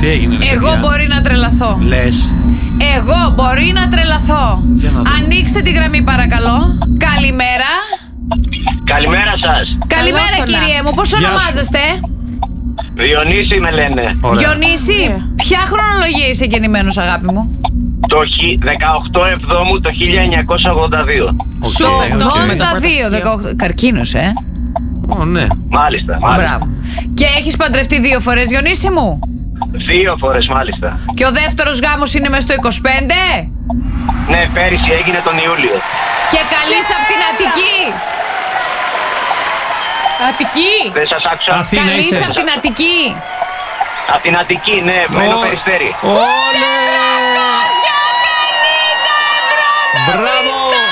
Τι έγινε? Εγώ μπορεί να τρελαθώ. Λες. Εγώ μπορεί να τρελαθώ. Ανοίξτε τη γραμμή παρακαλώ. Καλημέρα. Καλημέρα σας. Καλημέρα κύριε μου, πώς ονομάζεστε? Διονύση με λένε. Διονύση, ποια χρονολογία είσαι γεννημένος αγάπη μου? Το 18 Εβδόμου το 1982. Σου 82, καρκίνος Ναι. Μάλιστα. Μπράβο. Και έχεις παντρευτεί 2 φορές Διονύση μου? 2 φορές μάλιστα. Και ο δεύτερος γάμος είναι μες στο 25? Ναι, πέρυσι έγινε τον Ιούλιο. Και καλείς απ' την Αττική? Αττική. Δεν σας άκουσα. Αθήνα Καλείς είσαι. απ' την Αττική? Από την Αττική, ναι, μένω Περιστέρι. Όλε! Μπράβο!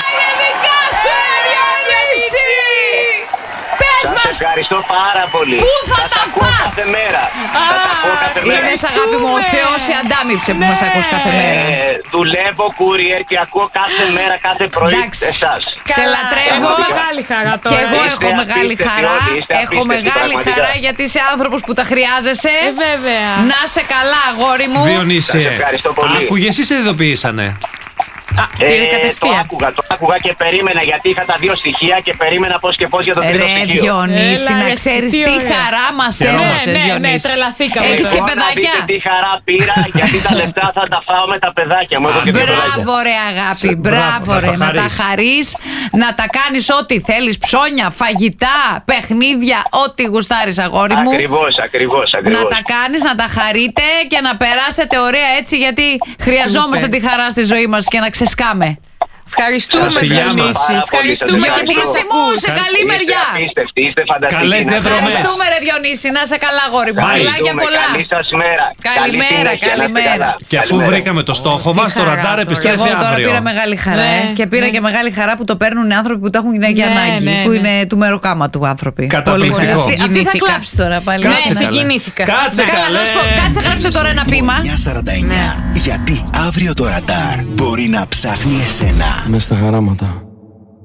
Πες Σας μας, ευχαριστώ πάρα πολύ. πού θα τα ακούω φας? κάθε μέρα. Θα τα ακούω κάθε μέρα. είδες αγάπη μου, ο Θεός σε αντάμιψε που μας ακούς κάθε μέρα. Δουλεύω courier και ακούω κάθε μέρα, κάθε πρωί Εντάξει. εσάς. Σε λατρεύω. Έχω μεγάλη χαρά τώρα. Και εγώ Είστε έχω μεγάλη απίστευτοι χαρά. όλοι, είστε Έχω απίστευτοι, μεγάλη πραγματικά. χαρά γιατί είσαι άνθρωπος που τα χρειάζεσαι. Βέβαια. Να σε καλά αγόρι μου. Διονύση, Σας ευχαριστώ πολύ. άκουγες ή σε ειδοποιήσανε? Πήρε κατευθείαν. Το άκουγα και περίμενα γιατί είχα τα 2 στοιχεία και περίμενα πώς και πώς για το τρίτο Ρε στοιχείο. Διονύση, Έλα, να εσύ, ξέρεις τι τι ωραία. χαρά μας Χαίρομαι. έδωσες Ναι, Διονύση. τρελαθήκαμε. Έχεις και Εγώ να παιδάκια? δείτε τι χαρά πήρα γιατί τα λεφτά θα τα φάω με τα παιδάκια μου. Έχω και 2 παιδάκια. Μπράβο ρε αγάπη, μπράβο μπράβο, ρε. να τα Να τα χαρείς. χαρείς, να τα κάνεις ό,τι θέλεις. Ψώνια, φαγητά, παιχνίδια, ό,τι γουστάρεις αγόρι μου. Ακριβώς. Να τα κάνεις, να τα χαρείτε και να περάσετε ωραία έτσι γιατί χρειαζόμαστε τη χαρά στη ζωή μας και να ξεσκάμε. Ευχαριστούμε, Φιλιά μας. Διονύση. Πάρα πολύ, Ευχαριστούμε σας και που μας Διονύση μου, ακούς. σε καλή μεριά. Είστε απίστευτοι, είστε φανταστικοί. Καλές Να διαδρομές. Ευχαριστούμε ρε Διονύση, να σε καλά αγόρι μου. Bye. Φιλάκια πολλά. Καλή σας μέρα. Καλημέρα, Καλή συνέχεια, να είστε καλημέρα. καλά. Και αφού Καλημέρα. βρήκαμε το στόχο μας, το χαρά ραντάρ τώρα. Και επιστρέφει εγώ τώρα αύριο. πήρα μεγάλη χαρά. Ναι, Και πήρα ναι. και μεγάλη χαρά που το παίρνουν οι άνθρωποι που το έχουν γυναίκη Ναι, ανάγκη. ναι, Που ναι. είναι του μεροκάμα του άνθρωποι. Καταπληκτικό. Πολύ ωραία. Αυτή θα Συγκινήθηκα. κλάψει τώρα πάλι. Κάτσε Ναι, καλέ. συγκινήθηκα. Κάτσε Καλά, να σου πω, καλέ. κάτσε γράψε τώρα ένα ποίημα. 949. Γιατί αύριο το ραντάρ μπορεί να ψάχνει εσένα. Μες στα χαράματα.